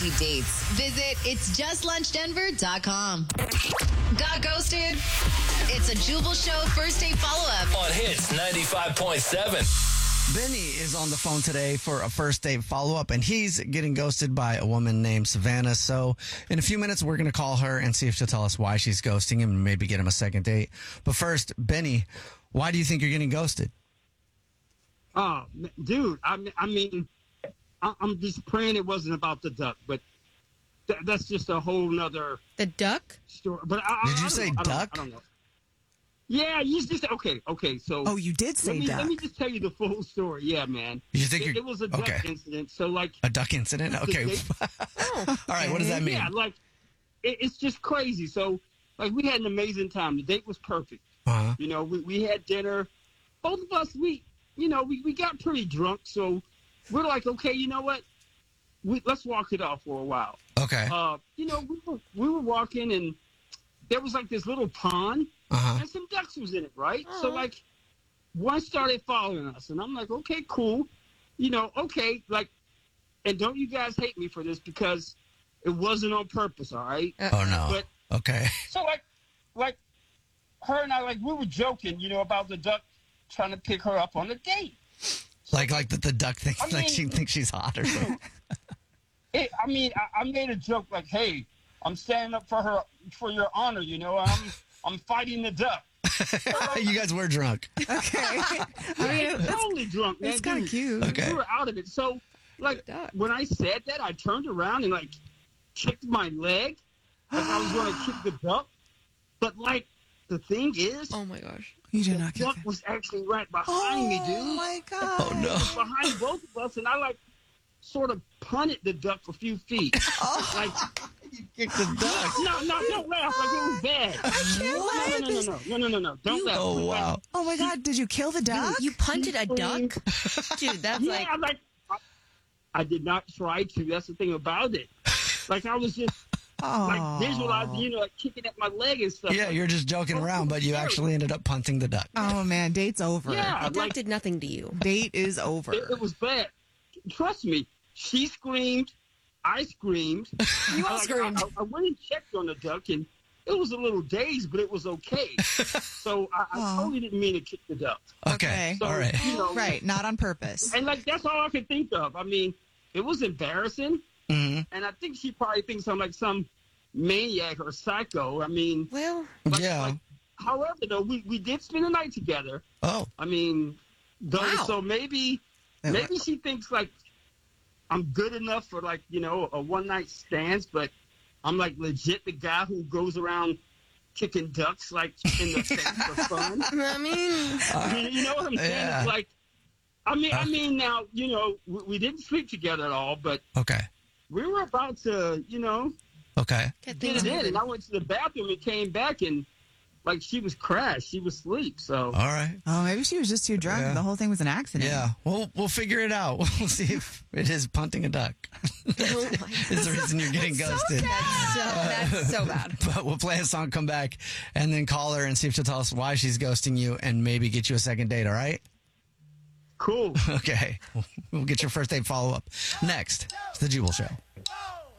Dates. Visit itsjustlunchddenver.com. Got ghosted? It's a Jubal Show first date follow-up. On Hits 95.7. Benny is on the phone today for a first date follow-up, and he's getting ghosted by a woman named Savannah. So in a few minutes, we're going to call her and see if she'll tell us why she's ghosting him and maybe get him a second date. But first, Benny, why do you think you're getting ghosted? Dude, I'm just praying it wasn't about the duck, but that's just a whole nother The duck? story. But Did you say duck? I don't know. Yeah, you just okay. So Oh, you did say duck. Let me just tell you the full story. Yeah, man. You think it was a duck incident. So like a duck incident? Okay. All right. What does that mean? Yeah, like it's just crazy. So like we had an amazing time. The date was perfect. Uh-huh. You know, we had dinner. Both of us, we got pretty drunk. So we're like, okay, you know what? Let's walk it off for a while. Okay. We were walking and there was like this little pond and some ducks was in it, right? So like one started following us and I'm like, okay, cool. Okay, like, and don't you guys hate me for this because it wasn't on purpose, all right? Oh no. But okay. so like her and I, like we were joking, about the duck trying to pick her up on a date. Like the duck thinks she thinks she's hot or something. I made a joke like, "Hey, I'm standing up for your honor. I'm fighting the duck." You guys were drunk. Okay. Totally drunk, man. It's kind of cute. Okay. We were out of it. So, like, when I said that, I turned around and like kicked my leg, like I was going to kick the duck. But like, the thing is, Oh my gosh. You did the not get duck that. was actually right behind me, dude. Oh my god. Oh no. Behind both of us, and I like sort of punted the duck a few feet. Like, Kick the duck. no, don't laugh. Like it was bad. I can't laugh. No. Don't laugh. Oh wow. Oh my god, did you kill the duck? You punted a duck? Dude, that's like... Yeah, I did not try to. That's the thing about it. Like I was just like visualizing, like kicking at my leg and stuff. Yeah, you're just joking around, but you actually ended up punting the duck. Oh man, date's over. Yeah, The duck did nothing to you. Date is over. it was bad. Trust me. She screamed. I screamed. You all screamed. I went and checked on the duck, and it was a little dazed, but it was okay. So I totally didn't mean to kick the duck. Okay. So, All right. Right, not on purpose. And like that's all I could think of. I mean, it was embarrassing, Mhm. and I think she probably thinks I'm like some maniac or psycho. I mean, Well, Yeah. however, though, we did spend the night together. Oh. I mean, Wow. so maybe she thinks like I'm good enough for like a one night stands, but I'm like legit the guy who goes around kicking ducks like in the face for fun. I mean... You know what I'm saying? Yeah. It's like, I mean, now we didn't sleep together at all, but Okay. we were about to Okay. Get get things it in, moving. and I went to the bathroom and came back and like she was crashed, she was asleep. So All right. Oh, maybe she was just too drunk. Yeah. The whole thing was an accident. Yeah. We'll figure it out. We'll see if it is punting a duck. Oh my God. Is the reason you're getting ghosted. That's so bad. But we'll play a song, come back, and then call her and see if she'll tell us why she's ghosting you and maybe get you a second date, all right? cool. Okay. We'll get your first date follow-up next. It's The Jubal Show.